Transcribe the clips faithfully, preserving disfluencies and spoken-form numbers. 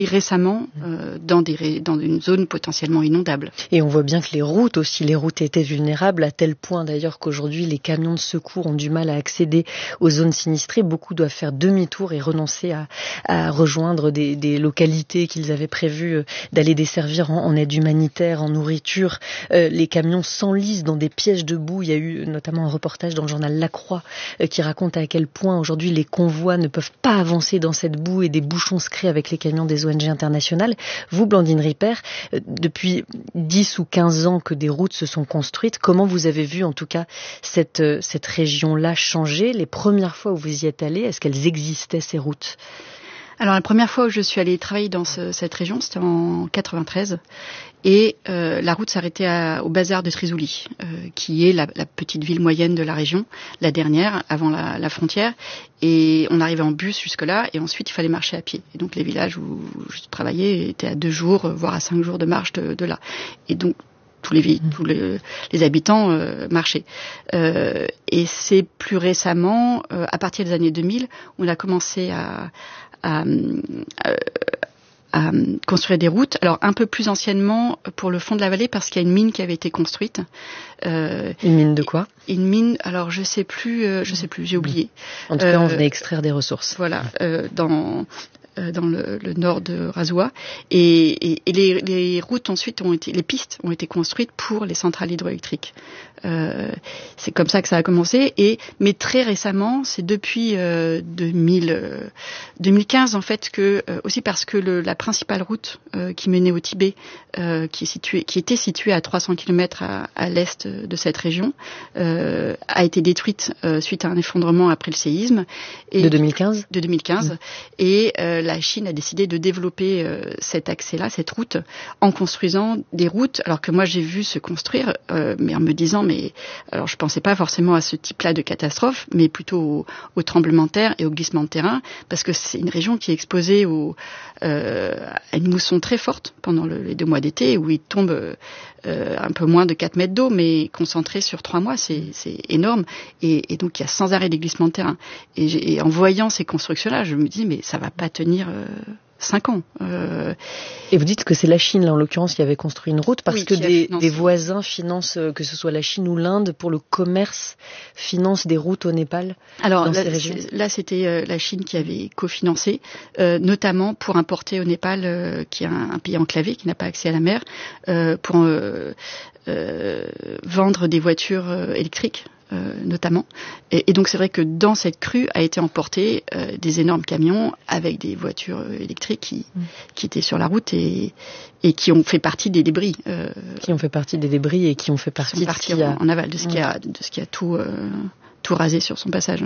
Et récemment, euh, dans, des, dans une zone potentiellement inondable. Et on voit bien que les routes aussi, les routes étaient vulnérables, à tel point d'ailleurs qu'aujourd'hui les camions de secours ont du mal à accéder aux zones sinistrées. Beaucoup doivent faire demi-tour et renoncer à, à rejoindre des, des localités qu'ils avaient prévu d'aller desservir en, en aide humanitaire, en nourriture. Euh, les camions s'enlisent dans des pièges de boue. Il y a eu notamment un reportage dans le journal La Croix euh, qui raconte à quel point aujourd'hui les convois ne peuvent pas avancer dans cette boue et des bouchons se créent avec les camions des O N G internationales. Vous, Blandine Ripper, euh, depuis dix ou quinze ans que des routes se sont construites, comment vous avez vu en tout cas cette, euh, cette région-là changer? Les premières fois où vous y êtes allé, est-ce qu'elles existaient ces routes? Alors la première fois où je suis allée travailler dans ce, cette région, c'était en quatre-vingt-treize, et euh, la route s'arrêtait à, au bazar de Trizouli, euh, qui est la, la petite ville moyenne de la région, la dernière avant la, la frontière, et on arrivait en bus jusque-là, et ensuite il fallait marcher à pied. Et donc les villages où je travaillais étaient à deux jours, voire à cinq jours de marche de, de là. Et donc tous les, tous les, les habitants euh, marchaient. Euh, et c'est plus récemment, euh, à partir des années deux mille, on a commencé à À, à, à construire des routes. Alors un peu plus anciennement pour le fond de la vallée parce qu'il y a une mine qui avait été construite. Euh, une mine de quoi? Une mine. Alors je sais plus. Euh, je sais plus. J'ai oublié. En tout cas, euh, on venait extraire des ressources. Voilà. Euh, dans dans le, le nord de Razoua et, et, et les, les routes ensuite ont été, les pistes ont été construites pour les centrales hydroélectriques. Euh, c'est comme ça que ça a commencé. Et mais très récemment, c'est depuis euh, deux mille, euh, deux mille quinze en fait que euh, aussi parce que le, la principale route euh, qui menait au Tibet, euh, qui est située, qui était située à trois cents kilomètres à, à l'est de cette région, euh, a été détruite euh, suite à un effondrement après le séisme. Et de deux mille quinze. De deux mille quinze. Mmh. Et euh, la Chine a décidé de développer euh, cet accès-là, cette route, en construisant des routes. Alors que moi j'ai vu se construire, euh, mais en me disant mais alors je pensais pas forcément à ce type-là de catastrophe, mais plutôt au, au tremblement de terre et au glissement de terrain, parce que c'est une région qui est exposée au, euh, à une mousson très forte pendant le, les deux mois d'été, où il tombe euh, un peu moins de quatre mètres d'eau, mais concentré sur trois mois, c'est, c'est énorme. Et, et donc il y a sans arrêt des glissements de terrain. Et, et en voyant ces constructions-là, je me dis mais ça va pas tenir. Euh, Cinq ans. Euh... Et vous dites que c'est la Chine, là, en l'occurrence, qui avait construit une route, parce oui, que des, des voisins financent, que ce soit la Chine ou l'Inde, pour le commerce, financent des routes au Népal. Alors dans là, ces régions. là, c'était euh, la Chine qui avait cofinancé, euh, notamment pour importer au Népal, euh, qui est un, un pays enclavé, qui n'a pas accès à la mer, euh, pour euh, euh, vendre des voitures euh, électriques. Euh, notamment. Et, et donc c'est vrai que dans cette crue a été emporté euh, des énormes camions avec des voitures euh, électriques qui, mmh. qui étaient sur la route et, et qui ont fait partie des débris. Euh, qui ont fait partie des débris et qui ont fait partie de ce qui a... en, en aval, de ce, mmh. qui a, de ce qui a tout... Euh, tout rasé sur son passage.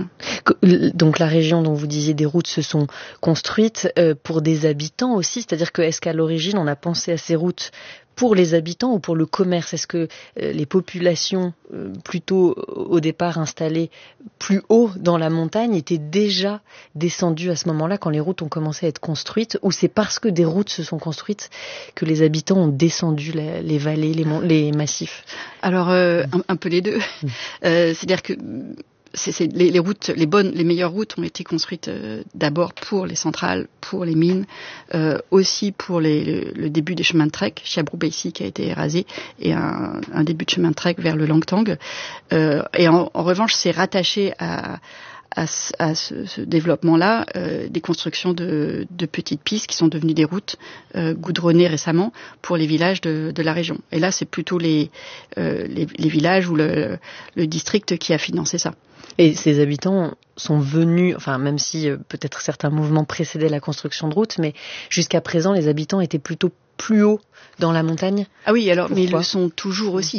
Donc la région dont vous disiez des routes se sont construites euh, pour des habitants aussi, c'est-à-dire que est-ce qu'à l'origine on a pensé à ces routes pour les habitants ou pour le commerce? Est-ce que euh, les populations euh, plutôt au départ installées plus haut dans la montagne étaient déjà descendues à ce moment-là quand les routes ont commencé à être construites, ou c'est parce que des routes se sont construites que les habitants ont descendu la, les vallées, les, mon- les massifs? Alors euh, un, un peu les deux. Mmh. Euh, c'est-à-dire que C'est, c'est, les, les routes, les bonnes, les meilleures routes ont été construites euh, d'abord pour les centrales, pour les mines, euh, aussi pour les, le, le début des chemins de trek, Chiabrou-Baïsi qui a été rasé, et un, un début de chemin de trek vers le Langtang. Euh, et en, en revanche, c'est rattaché à à ce, à ce, ce développement-là, euh, des constructions de, de petites pistes qui sont devenues des routes euh, goudronnées récemment pour les villages de, de la région. Et là, c'est plutôt les, euh, les, les villages ou le, le district qui a financé ça. Et ces habitants sont venus, enfin même si euh, peut-être certains mouvements précédaient la construction de routes, mais jusqu'à présent, les habitants étaient plutôt plus haut dans la montagne. Ah oui, alors Pourquoi? mais ils le sont toujours aussi.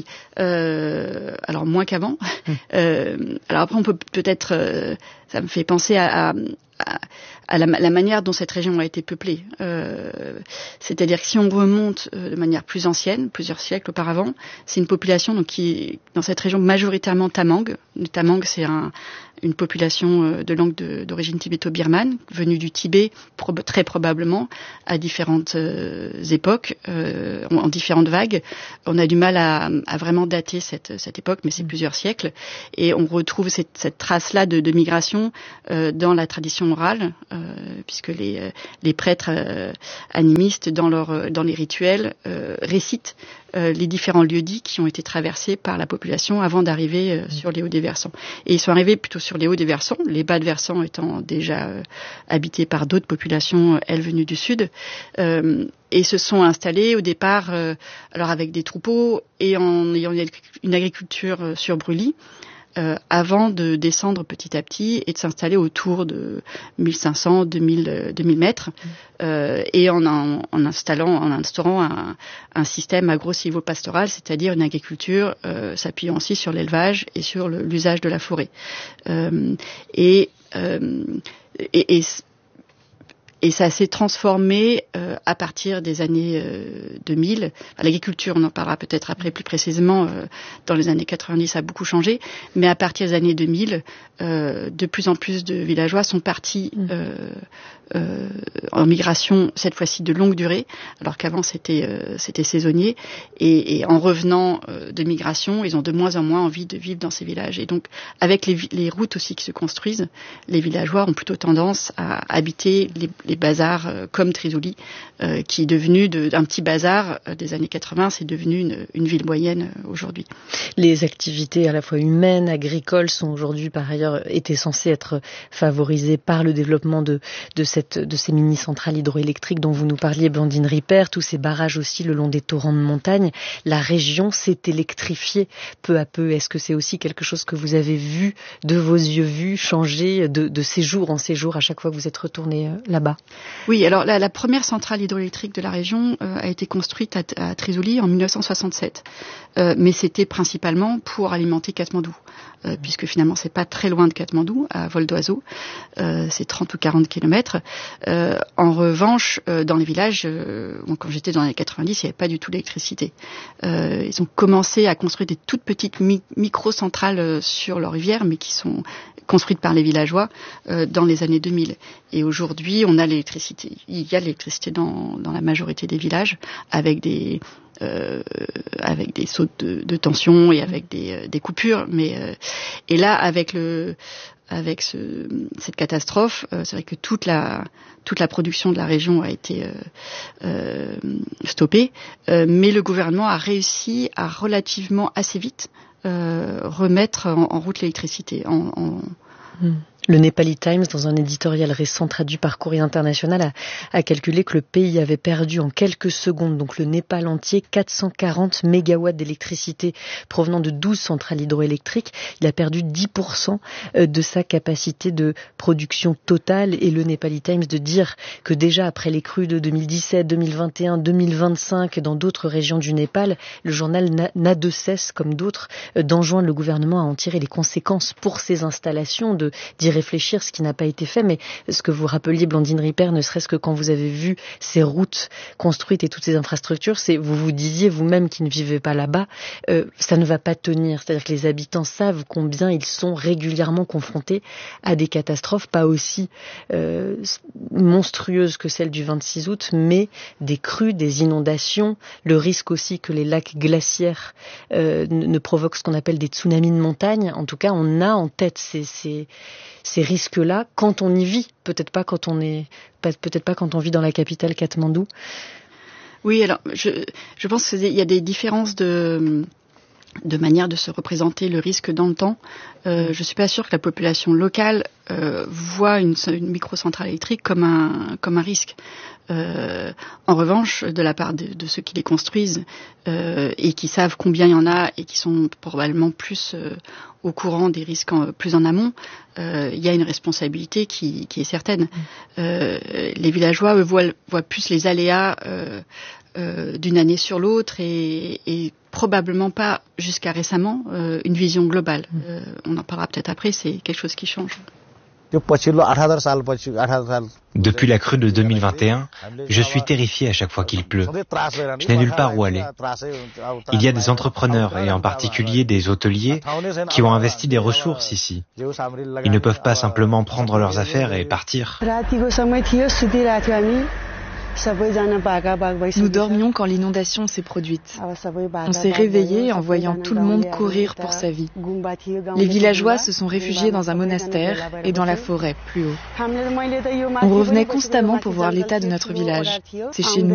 Euh, alors moins qu'avant. Mmh. Euh, alors après, on peut peut-être, euh, ça me fait penser à, à, à, à la, la manière dont cette région a été peuplée. Euh, c'est-à-dire que si on remonte euh, de manière plus ancienne, plusieurs siècles auparavant, c'est une population donc qui est dans cette région majoritairement tamang. Le tamang, c'est un une population de langue de, d'origine tibéto-birmane, venue du Tibet prob- très probablement à différentes euh, époques, euh, en, en différentes vagues. On a du mal à, à vraiment dater cette, cette époque, mais c'est plusieurs siècles. Et on retrouve cette, cette trace-là de, de migration euh, dans la tradition orale, euh, puisque les, les prêtres euh, animistes, dans, leur, dans les rituels, euh, récitent euh, les différents lieux-dits qui ont été traversés par la population avant d'arriver euh, sur les hauts des versants. Et ils sont arrivés plutôt sur les hauts des versants, les bas de versants étant déjà euh, habités par d'autres populations, elles venues du sud, euh, et se sont installés au départ, euh, alors avec des troupeaux et en ayant une agriculture euh, sur brûlis, Euh, avant de descendre petit à petit et de s'installer autour de mille cinq cents, deux mille, deux mille mètres, euh, et en, en, en installant, en instaurant un, un système agro-silvopastoral, c'est-à-dire une agriculture euh, s'appuyant aussi sur l'élevage et sur le, l'usage de la forêt. Euh, et, euh, et, et Et ça s'est transformé euh, à partir des années euh, deux mille. Enfin, l'agriculture, on en parlera peut-être après plus précisément, euh, dans les années quatre-vingt-dix, ça a beaucoup changé. Mais à partir des années deux mille, euh, de plus en plus de villageois sont partis euh, euh, en migration, cette fois-ci de longue durée, alors qu'avant c'était, euh, c'était saisonnier. Et, et en revenant euh, de migration, ils ont de moins en moins envie de vivre dans ces villages. Et donc, avec les, les routes aussi qui se construisent, les villageois ont plutôt tendance à habiter les les bazars euh, comme Trizouli, euh, qui est devenu de, un petit bazar euh, des années quatre-vingts, c'est devenu une, une ville moyenne euh, aujourd'hui. Les activités à la fois humaines, agricoles sont aujourd'hui par ailleurs étaient censées être favorisées par le développement de, de, cette, de ces mini-centrales hydroélectriques dont vous nous parliez, Blandine Ripper, tous ces barrages aussi le long des torrents de montagne. La région s'est électrifiée peu à peu. Est-ce que c'est aussi quelque chose que vous avez vu, de vos yeux vus, changer de, de séjour en séjour à chaque fois que vous êtes retourné là-bas? Oui, alors la, la première centrale hydroélectrique de la région euh, a été construite à, à Trizouli en mille neuf cent soixante-sept, euh, mais c'était principalement pour alimenter Katmandou, euh, puisque finalement c'est pas très loin de Katmandou, à vol d'oiseau, euh, c'est trente ou quarante kilomètres. Euh, en revanche, euh, dans les villages, euh, quand j'étais dans les années quatre-vingt-dix, il n'y avait pas du tout d'électricité. Euh, ils ont commencé à construire des toutes petites mi- micro-centrales sur leurs rivières, mais qui sont construites par les villageois euh, dans les années deux mille. Et aujourd'hui, on a l'électricité. Il y a l'électricité dans, dans la majorité des villages, avec des euh, avec des sautes de, de tension et avec des, euh, des coupures. Mais euh, et là, avec le avec ce, cette catastrophe, euh, c'est vrai que toute la toute la production de la région a été euh, euh, stoppée, euh, mais le gouvernement a réussi à relativement assez vite euh, remettre en, en route l'électricité. En, en... Mmh. Le Nepali Times, dans un éditorial récent traduit par Courrier International, a, a calculé que le pays avait perdu en quelques secondes, donc le Népal entier, quatre cent quarante mégawatts d'électricité provenant de douze centrales hydroélectriques. Il a perdu dix pour cent de sa capacité de production totale. Et le Nepali Times de dire que déjà après les crues de deux mille dix-sept, deux mille vingt et un, deux mille vingt-cinq dans d'autres régions du Népal, le journal n'a, n'a de cesse, comme d'autres, d'enjoindre le gouvernement à en tirer les conséquences pour ces installations, de d'y réfléchir, ce qui n'a pas été fait. Mais ce que vous rappeliez, Blandine Ripper, ne serait-ce que quand vous avez vu ces routes construites et toutes ces infrastructures, c'est, vous vous disiez vous-même qui ne vivez pas là-bas, euh, ça ne va pas tenir. C'est-à-dire que les habitants savent combien ils sont régulièrement confrontés à des catastrophes, pas aussi euh, monstrueuses que celles du vingt-six août, mais des crues, des inondations, le risque aussi que les lacs glaciaires euh, ne, ne provoquent ce qu'on appelle des tsunamis de montagne. En tout cas, on a en tête ces, ces ces risques-là quand on y vit, peut-être pas quand on est, peut-être pas quand on vit dans la capitale Katmandou. Oui, alors je, je pense qu'il y a des différences de de manière de se représenter le risque dans le temps. Euh, je suis pas sûre que la population locale euh, voit une, une microcentrale électrique comme un comme un risque. Euh, en revanche, de la part de, de ceux qui les construisent euh, et qui savent combien il y en a et qui sont probablement plus euh, au courant des risques en, plus en amont, euh, il y a une responsabilité qui, qui est certaine. Euh, les villageois, eux, voient, voient plus les aléas euh, euh, d'une année sur l'autre et, et probablement pas, jusqu'à récemment, euh, une vision globale. Euh, on en parlera peut-être après, c'est quelque chose qui change. Depuis la crue de deux mille vingt et un, je suis terrifié à chaque fois qu'il pleut. Je n'ai nulle part où aller. Il y a des entrepreneurs, et en particulier des hôteliers, qui ont investi des ressources ici. Ils ne peuvent pas simplement prendre leurs affaires et partir. Nous dormions quand l'inondation s'est produite. On s'est réveillés en voyant tout le monde courir pour sa vie. Les villageois se sont réfugiés dans un monastère et dans la forêt plus haut. On revenait constamment pour voir l'état de notre village. C'est chez nous